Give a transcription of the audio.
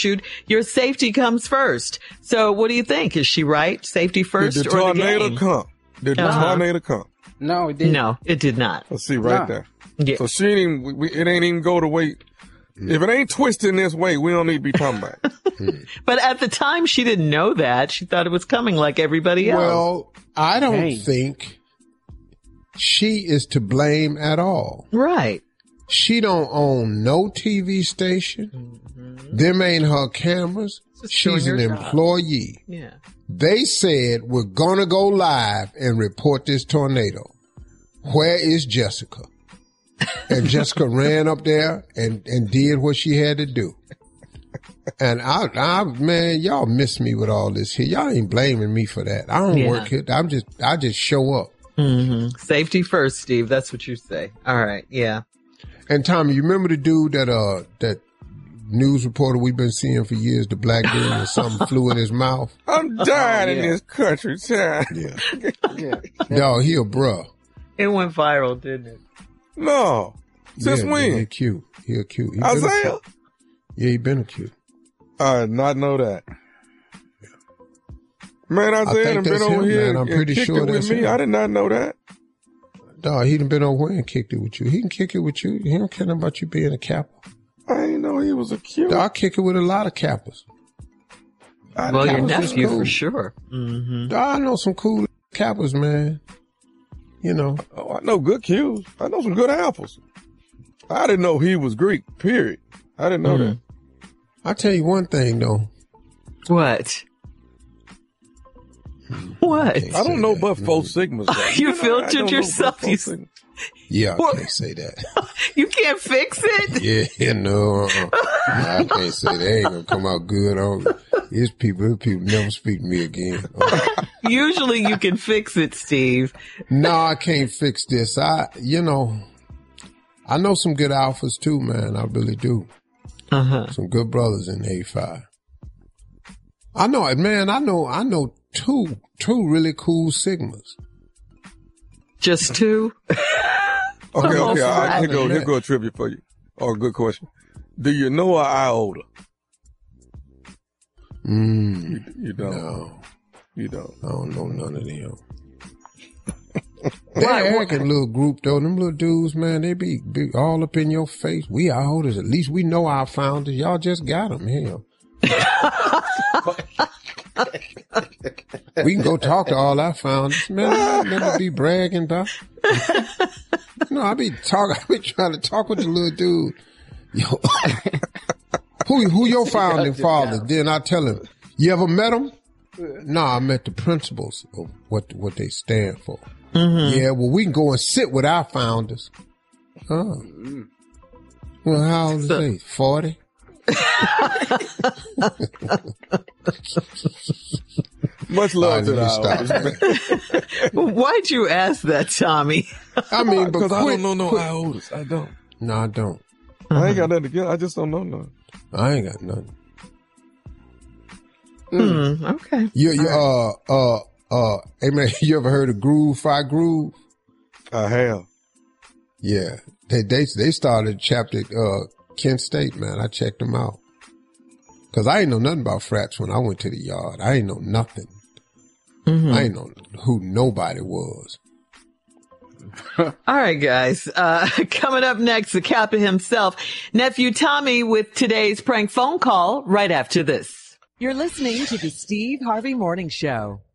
issued, your safety comes first. So what do you think? Is she right? Safety first Did the or the tornado game? come? Did the tornado come? No, it didn't. No, it did not. Let's see right there. Yeah. So she ain't even, it ain't even go the way. If it ain't twisting this way, we don't need to be talking about it. But at the time, she didn't know that. She thought it was coming like everybody else. Well, I don't think she is to blame at all. Right. She don't own no TV station. Them ain't her cameras. She's an employee. Yeah. They said, we're going to go live and report this tornado. Where is Jessica? And Jessica ran up there and did what she had to do. And I man, y'all miss me with all this here. Y'all ain't blaming me for that. I don't work here. I just show up. Mm-hmm. Safety first, Steve. That's what you say. All right. Yeah. And Tommy, you remember the dude that news reporter we've been seeing for years, the black dude, and something flew in his mouth? I'm dying in this country, child. Yeah. Dog, he a bruh. It went viral, didn't it? No. Since when? He cute. He a cute. He Isaiah? He been a cute. I did not know that. Man, Isaiah done been over here I'm pretty and sure kicked it with me. him. I did not know that. Dog, he done been over here and kicked it with you. He can kick it with you. He don't care nothing about you being a Kappa. I didn't know he was a cute. Dog, I kick it with a lot of Kappas. Well, your nephew for sure. Mm-hmm. Dog, I know some cool Kappas, man. You know. Oh, I know good Qs. I know some good apples. I didn't know he was Greek, period. I didn't know that. I'll tell you one thing, though. What? What? I don't know but Four Sigmas. You filtered yourself. Yeah, I can't say that. You can't fix it? Yeah, no. I can't say that. They ain't gonna come out good. These people never speak to me again. Usually you can fix it, Steve. No, I can't fix this. I know some good alphas too, man. I really do. Some good brothers in 85. I know it, man. I know two really cool Sigmas. Just two? Okay. Here go a trivia for you. Or a good question. Do you know an iota? You don't. No. You don't. I don't know none of them. They're acting little group though. Them little dudes, man, they be all up in your face. We iotas. At least we know our founders. Y'all just got them. Hell. We can go talk to all our founders. Man, I never be bragging about. No, I be trying to talk with the little dude. Yo, who your founding father? Then I tell him, you ever met them? No, I met the principles of what they stand for. Yeah, well, we can go and sit with our founders. Oh. Well, how old is they? 40? Much love to the Why'd you ask that, Tommy? I mean, because I don't know no iotas. I don't. No, I don't. I ain't got nothing to get. I just don't know none. I ain't got nothing. Okay. Hey man, you ever heard of Groove Fi Groove? I have. Yeah. They started a chapter at Kent State, man. I checked them out. Cause I ain't know nothing about frats when I went to the yard. I ain't know nothing. I ain't know who nobody was. All right, guys. Coming up next, the Kappa himself, Nephew Tommy, with today's prank phone call right after this. You're listening to the Steve Harvey Morning Show.